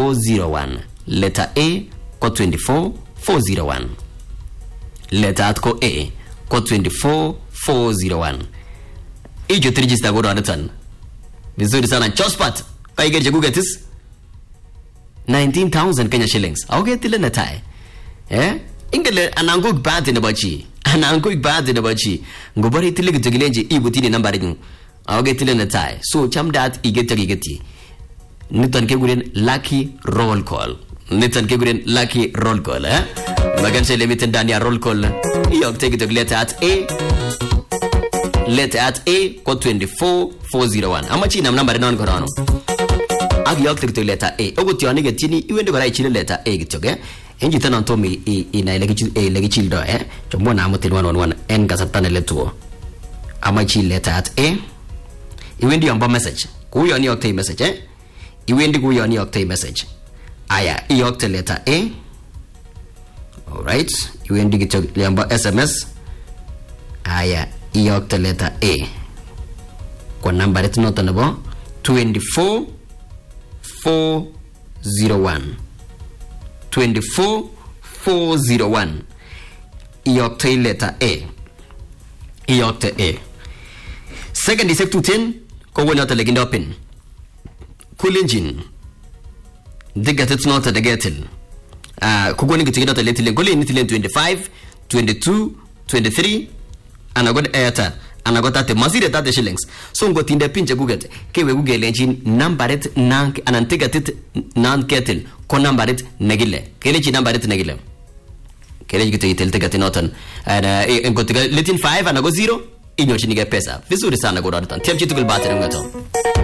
24401. Letter A ko 24401. Letter ko A ko 24401. Ijo register go ronatan. Vizuri sana Chospat. Kaigeje gugetis 19,000 Kenya shillings. Augetile na tai. Ingele ananguk bad in abachi. Ananguk bad in abachi. Ngobari tile gitegilenje ibutini nambari ngu. Augetile na tai. So chamdat igeti. Nitan ke guren lucky roll call. Nitan ke guren lucky roll call. Magan se limited dania roll call. Yok take it letter at A. Letter at A ko 24401. Amachi nam number non korano. Ag yok take letter A. Oguti oni getini iwende ko raichile letter A gitoge. Enji tanan to mi ina legi childo chomo na amutin 111 en gasatana letuo. Amachi letter at A. Iwendi yomba message. Kuyo ni okte message Iwendi kuyo ni okte message. Aya, iyokte letter A. Alright. Iwendi gito yomba SMS. Aya, iyokte letter A. Kwa number ito nota nabo 24401. 24401. Iyokte letter A. Iyokte A. Second is 210. Ko wona ta legindo pin. Kulinjin. Digatet nota de getel. Kugoni gitigida ta letil gole ni tilen 25, 22, 23. Anagod ayata. Anagota te masire ta de shillings. So ngotinde pinje guget. Kewe gugele njin numberit nank anantigatit nan ketel. Ko numberit negile. Kele chi numberit negile. Kele gitigita tigatin notan. Ngotiga letin 5 anago 0. Inyo chiniga pesa. Vizuri sana go ratan. Tiamchi tukul bateri ngato.